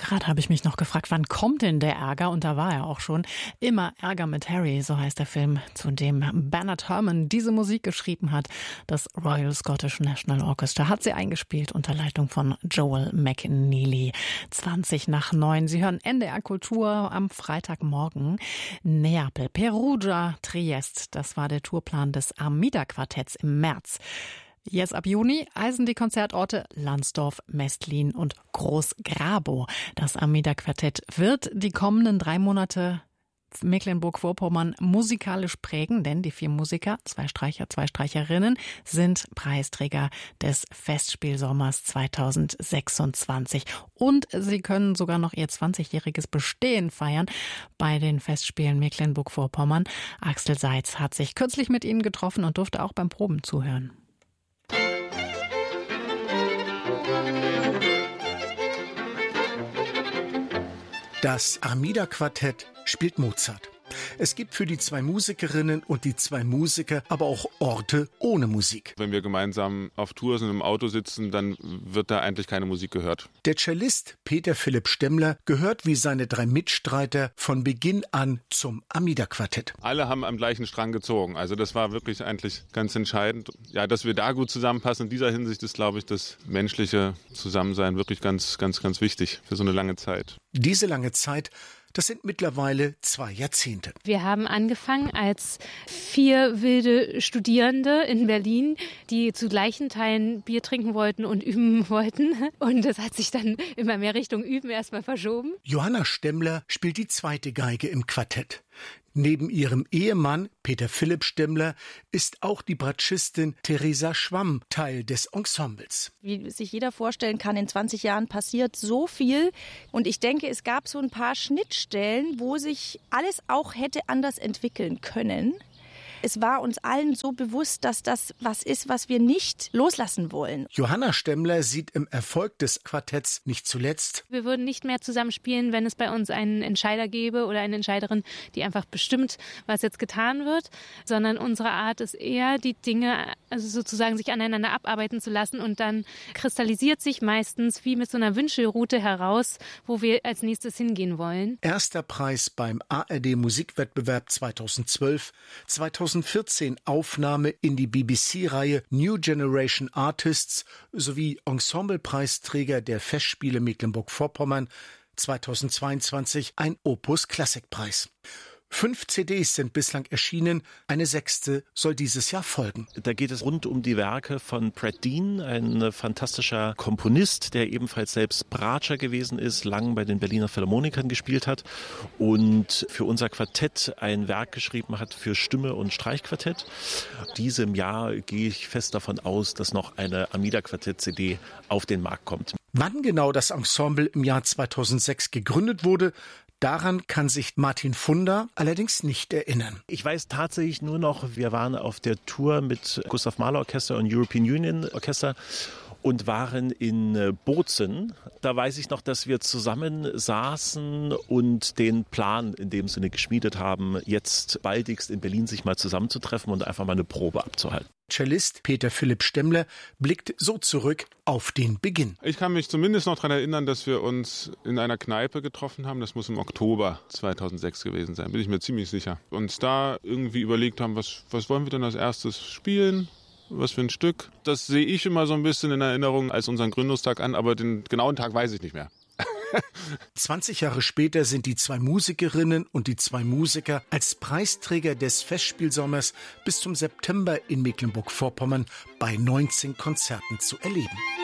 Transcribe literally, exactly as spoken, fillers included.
Gerade habe ich mich noch gefragt, wann kommt denn der Ärger? Und da war er auch schon. Immer Ärger mit Harry, so heißt der Film, zu dem Bernard Herrmann diese Musik geschrieben hat. Das Royal Scottish National Orchestra hat sie eingespielt unter Leitung von Joel McNeely. zwanzig nach neun. Sie hören N D R Kultur am Freitagmorgen. Neapel, Perugia, Triest. Das war der Tourplan des Armida-Quartetts im März. Jetzt ab Juni eisen die Konzertorte Lansdorf, Mestlin und Großgrabow. Das Armida-Quartett wird die kommenden drei Monate Mecklenburg-Vorpommern musikalisch prägen, denn die vier Musiker, zwei Streicher, zwei Streicherinnen, sind Preisträger des Festspielsommers zweitausendsechsundzwanzig. Und sie können sogar noch ihr zwanzigjähriges Bestehen feiern bei den Festspielen Mecklenburg-Vorpommern. Axel Seitz hat sich kürzlich mit ihnen getroffen und durfte auch beim Proben zuhören. Das Armida-Quartett spielt Mozart. Es gibt für die zwei Musikerinnen und die zwei Musiker aber auch Orte ohne Musik. Wenn wir gemeinsam auf Tour sind und im Auto sitzen, dann wird da eigentlich keine Musik gehört. Der Cellist Peter Philipp Stemmler gehört wie seine drei Mitstreiter von Beginn an zum Armida-Quartett. Alle haben am gleichen Strang gezogen. Also das war wirklich eigentlich ganz entscheidend. Ja, dass wir da gut zusammenpassen. In dieser Hinsicht ist, glaube ich, das menschliche Zusammensein wirklich ganz, ganz, ganz wichtig für so eine lange Zeit. Diese lange Zeit, das sind mittlerweile zwei Jahrzehnte. Wir haben angefangen als vier wilde Studierende in Berlin, die zu gleichen Teilen Bier trinken wollten und üben wollten. Und das hat sich dann immer mehr Richtung Üben erstmal verschoben. Johanna Stemmler spielt die zweite Geige im Quartett. Neben ihrem Ehemann Peter Philipp Stemmler ist auch die Bratschistin Theresa Schwamm Teil des Ensembles. Wie sich jeder vorstellen kann, in zwanzig Jahren passiert so viel. Und ich denke, es gab so ein paar Schnittstellen, wo sich alles auch hätte anders entwickeln können. Es war uns allen so bewusst, dass das was ist, was wir nicht loslassen wollen. Johanna Stemmler sieht im Erfolg des Quartetts nicht zuletzt: Wir würden nicht mehr zusammen spielen, wenn es bei uns einen Entscheider gäbe oder eine Entscheiderin, die einfach bestimmt, was jetzt getan wird, sondern unsere Art ist eher, die Dinge also sozusagen sich aneinander abarbeiten zu lassen, und dann kristallisiert sich meistens wie mit so einer Wünschelrute heraus, wo wir als nächstes hingehen wollen. Erster Preis beim A R D Musikwettbewerb zweitausendzwölf, zweitausendvierzehn Aufnahme in die B B C-Reihe New Generation Artists sowie Ensemblepreisträger der Festspiele Mecklenburg-Vorpommern, zweitausendzweiundzwanzig ein Opus-Klassikpreis. Fünf C Ds sind bislang erschienen, eine sechste soll dieses Jahr folgen. Da geht es rund um die Werke von Brad Dean, ein fantastischer Komponist, der ebenfalls selbst Bratscher gewesen ist, lang bei den Berliner Philharmonikern gespielt hat und für unser Quartett ein Werk geschrieben hat für Stimme und Streichquartett. Diesem Jahr gehe ich fest davon aus, dass noch eine Armida-Quartett-C D auf den Markt kommt. Wann genau das Ensemble im Jahr zweitausendsechs gegründet wurde, daran kann sich Martin Funder allerdings nicht erinnern. Ich weiß tatsächlich nur noch, wir waren auf der Tour mit Gustav Mahler Orchester und European Union Orchester und waren in Bozen. Da weiß ich noch, dass wir zusammen saßen und den Plan in dem Sinne geschmiedet haben, jetzt baldigst in Berlin sich mal zusammenzutreffen und einfach mal eine Probe abzuhalten. Cellist Peter Philipp Stemmler blickt so zurück auf den Beginn. Ich kann mich zumindest noch daran erinnern, dass wir uns in einer Kneipe getroffen haben. Das muss im Oktober zweitausendsechs gewesen sein, bin ich mir ziemlich sicher. Und da irgendwie überlegt haben, was, was wollen wir denn als erstes spielen? Was für ein Stück? Das sehe ich immer so ein bisschen in Erinnerung als unseren Gründungstag an, aber den genauen Tag weiß ich nicht mehr. zwanzig Jahre später sind die zwei Musikerinnen und die zwei Musiker als Preisträger des Festspielsommers bis zum September in Mecklenburg-Vorpommern bei neunzehn Konzerten zu erleben.